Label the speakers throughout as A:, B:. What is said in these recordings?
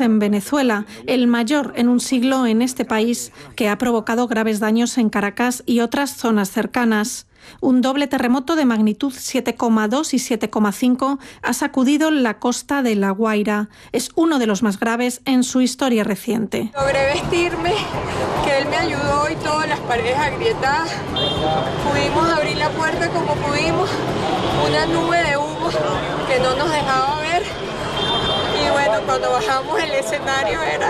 A: en Venezuela, el mayor en un siglo en este país, que ha provocado graves daños en Caracas y otras zonas cercanas. Un doble terremoto de magnitud 7,2 y 7,5 ha sacudido la costa de La Guaira. Es uno de los más graves en su historia reciente.
B: Logré vestirme, que él me ayudó y todas las paredes agrietadas. Pudimos abrir la puerta como pudimos, una nube de humo que no nos dejaba ver. Y bueno, cuando bajamos el escenario era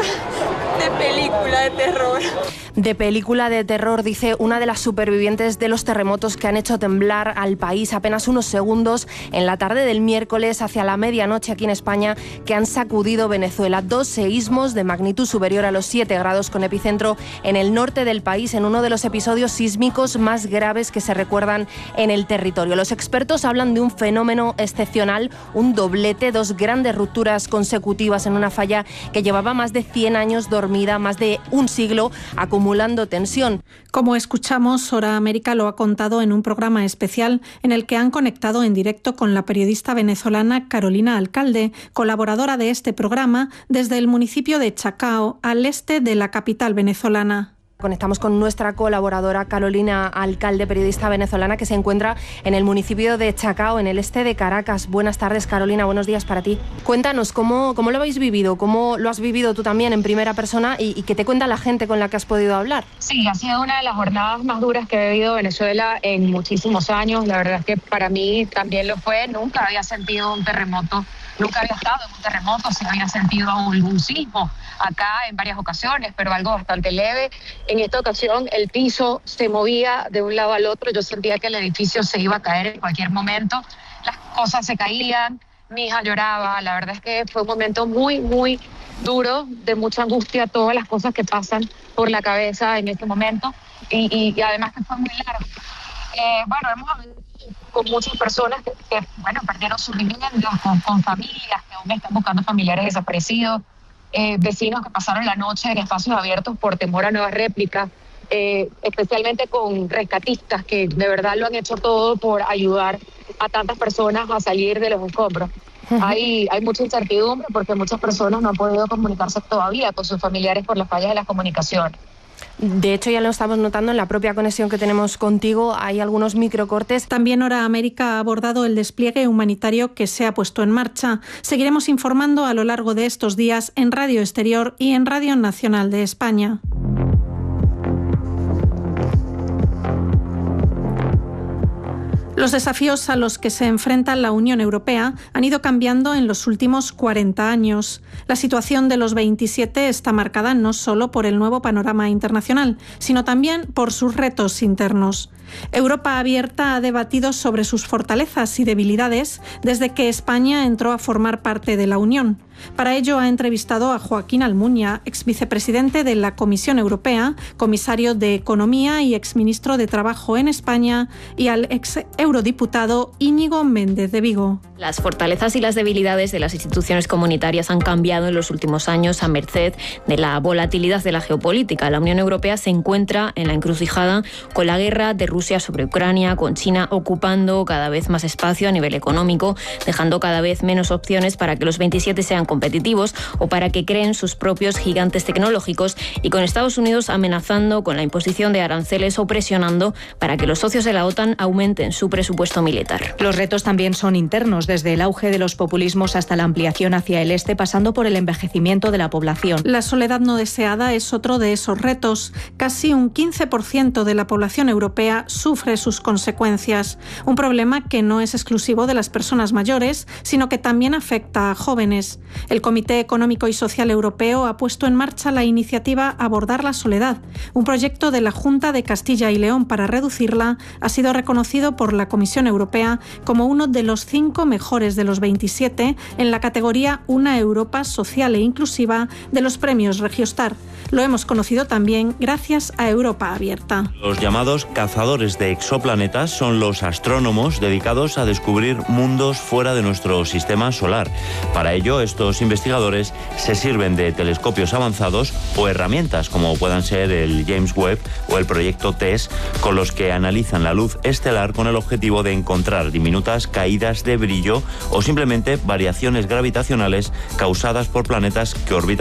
B: de película de terror.
C: De película de terror, dice una de las supervivientes de los terremotos que han hecho temblar al país apenas unos segundos en la tarde del miércoles hacia la medianoche aquí en España, que han sacudido Venezuela. 2 seísmos de magnitud superior a los 7 grados con epicentro en el norte del país, en uno de los episodios sísmicos más graves que se recuerdan en el territorio. Los expertos hablan de un fenómeno excepcional, un doblete, 2 grandes rupturas consecutivas en una falla que llevaba más de 100 años dormida, más de un siglo acumulando tensión.
A: Como escuchamos, Hora América lo ha contado en un programa especial en el que han conectado en directo con la periodista venezolana Carolina Alcalde, colaboradora de este programa desde el municipio de Chacao, al este de la capital venezolana.
C: Conectamos con nuestra colaboradora Carolina Alcalde, periodista venezolana que se encuentra en el municipio de Chacao, en el este de Caracas. Buenas tardes, Carolina, buenos días para ti. Cuéntanos, ¿cómo lo habéis vivido? ¿Cómo lo has vivido tú también en primera persona? ¿Y qué te cuenta la gente con la que has podido hablar?
D: Sí, ha sido una de las jornadas más duras que he vivido Venezuela en muchísimos años. La verdad es que para mí también lo fue. Nunca había sentido un terremoto. Nunca había estado en un terremoto, sí había sentido algún sismo acá en varias ocasiones, pero algo bastante leve. En esta ocasión el piso se movía de un lado al otro, yo sentía que el edificio se iba a caer en cualquier momento, las cosas se caían, mi hija lloraba, la verdad es que fue un momento muy, muy duro, de mucha angustia, todas las cosas que pasan por la cabeza en este momento y además que fue muy largo. Bueno, hemos hablado con muchas personas que perdieron su vivienda, con familias que aún están buscando familiares desaparecidos, vecinos que pasaron la noche en espacios abiertos por temor a nuevas réplicas, especialmente con rescatistas que de verdad lo han hecho todo por ayudar a tantas personas a salir de los escombros. Hay mucha incertidumbre porque muchas personas no han podido comunicarse todavía con sus familiares por las fallas de las comunicaciones.
C: De hecho, ya lo estamos notando en la propia conexión que tenemos contigo, hay algunos microcortes.
A: También Hora América ha abordado el despliegue humanitario que se ha puesto en marcha. Seguiremos informando a lo largo de estos días en Radio Exterior y en Radio Nacional de España. Los desafíos a los que se enfrenta la Unión Europea han ido cambiando en los últimos 40 años. La situación de los 27 está marcada no solo por el nuevo panorama internacional, sino también por sus retos internos. Europa Abierta ha debatido sobre sus fortalezas y debilidades desde que España entró a formar parte de la Unión. Para ello ha entrevistado a Joaquín Almunia, exvicepresidente de la Comisión Europea, comisario de Economía y exministro de Trabajo en España, y al ex eurodiputado Íñigo Méndez de Vigo.
E: Las fortalezas y las debilidades de las instituciones comunitarias han cambiado en los últimos años a merced de la volatilidad de la geopolítica. La Unión Europea se encuentra en la encrucijada con la guerra de Rusia sobre Ucrania, con China ocupando cada vez más espacio a nivel económico, dejando cada vez menos opciones para que los 27 sean competitivos o para que creen sus propios gigantes tecnológicos, y con Estados Unidos amenazando con la imposición de aranceles o presionando para que los socios de la OTAN aumenten su presupuesto militar.
F: Los retos también son internos, desde el auge de los populismos hasta la ampliación hacia el este, pasando por el envejecimiento de la población.
A: La soledad no deseada es otro de esos retos. Casi un 15% de la población europea sufre sus consecuencias. Un problema que no es exclusivo de las personas mayores, sino que también afecta a jóvenes. El Comité Económico y Social Europeo ha puesto en marcha la iniciativa Abordar la Soledad. Un proyecto de la Junta de Castilla y León para reducirla ha sido reconocido por la Comisión Europea como uno de los 5 mejores de los 27 en la categoría Una Europa Social e Inclusiva de los premios Regiostar. Lo hemos conocido también gracias a Europa Abierta.
G: Los llamados cazadores de exoplanetas son los astrónomos dedicados a descubrir mundos fuera de nuestro sistema solar. Para ello, estos investigadores se sirven de telescopios avanzados o herramientas como puedan ser el James Webb o el proyecto TESS, con los que analizan la luz estelar con el objetivo de encontrar diminutas caídas de brillo o simplemente variaciones gravitacionales causadas por planetas que orbitan